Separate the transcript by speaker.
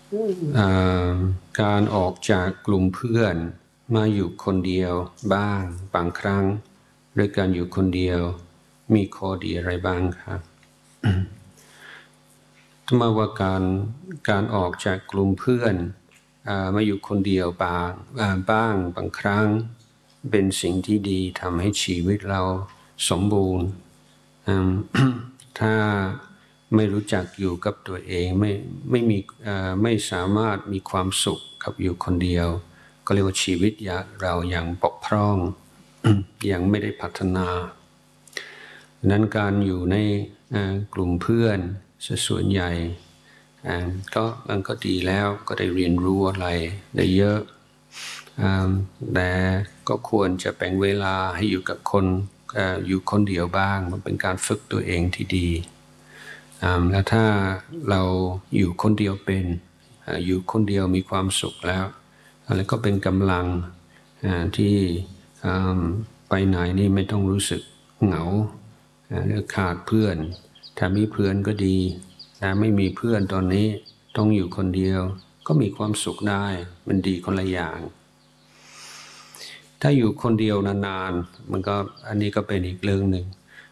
Speaker 1: การออกจากกลุ่มเพื่อนมาอยู่คนเดียวบ้างบางครั้งหรือการอยู่คนเดียวมีข้อดีอะไรบ้างครับมาว่าการออกจากกลุ่มเพื่อนมาอยู่คนเดียวบ้างบางครั้งเป็นสิ่งที่ดีทำให้ชีวิตเราสมบูรณ์ถ้าไม่รู้จักอยู่กับตัวเองไม่สามารถมีความสุขกับอยู่คนเดียวก็เรียกว่าชีวิตเรายังบกพร่องยังไม่ได้พัฒนานั้นการอยู่ในกลุ่มเพื่อนส่วนใหญ่มันก็ดีแล้วก็ได้เรียนรู้อะไรได้เยอะแต่ก็ควรจะแบ่งเวลาให้อยู่กับคนอยู่คนเดียวบ้างมันเป็นการฝึกตัวเองที่ดีแล้วถ้าเราอยู่คนเดียวเป็นอยู่คนเดียวมีความสุขแล้วแล้วก็เป็นกำลังที่ไปไหนนี่ไม่ต้องรู้สึกเหงาหรือขาดเพื่อนถ้ามีเพื่อนก็ดีแต่ไม่มีเพื่อนตอนนี้ต้องอยู่คนเดียวก็มีความสุขได้มันดีคนละอย่างถ้าอยู่คนเดียวนานๆมันก็อันนี้ก็เป็นอีกเรื่องหนึ่ง